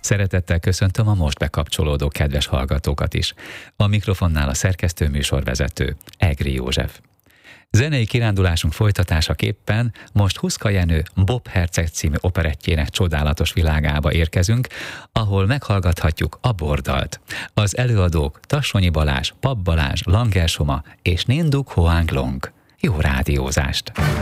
Szeretettel köszöntöm a most bekapcsolódó kedves hallgatókat is. A mikrofonnál a szerkesztő műsorvezető, Egri József. Zenei kirándulásunk folytatásaképpen most Huszka Jenő Bob Herceg című operettjének csodálatos világába érkezünk, ahol meghallgathatjuk a Bordalt. Az előadók Tassonyi Balázs, Papp Balázs, Langer Soma és Nénduk Hoang Long. Jó rádiózást!